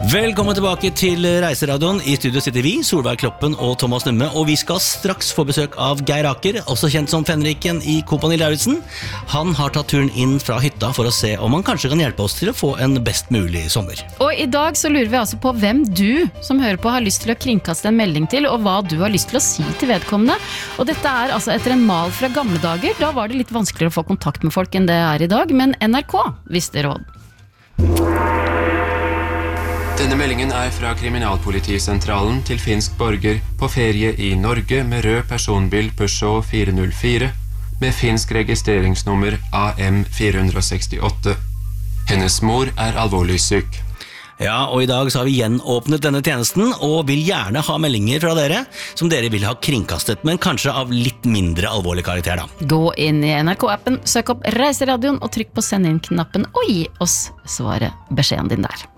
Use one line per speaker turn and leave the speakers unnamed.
Velkommen tilbake til Reiseradioen. I studio sitter vi, Solveig Kloppen og Thomas Numme, og vi skal straks få besøk av Geir Aker, også kjent som Fenriken i Kompani Lauritzen. Han har tatt turen inn fra hytta for å se om han kanskje kan hjelpe oss til å få en best mulig sommer.
Og i dag så lurer vi altså på hvem du som hører på har lyst til å kringkaste en melding til, og hva du har lyst til å si til vedkommende. Og dette er altså etter en mal fra gamle dager. Da var det litt vanskeligere å få kontakt med folk enn det er i dag, men NRK visste råd.
Denne meldingen er fra Kriminalpolitisentralen til finsk borger på ferie i Norge med rød personbil Peugeot 404 med finsk registreringsnummer AM468. Hennes mor er alvorlig syk.
Ja, og i dag så har vi gjenåpnet denne tjenesten og vil gjerne ha meldinger fra dere som dere vil ha kringkastet, men kanskje av litt mindre alvorlig karakter da.
Gå inn i NRK-appen, søk opp Reiseradioen og trykk på send inn-knappen og gi oss beskjeden din der.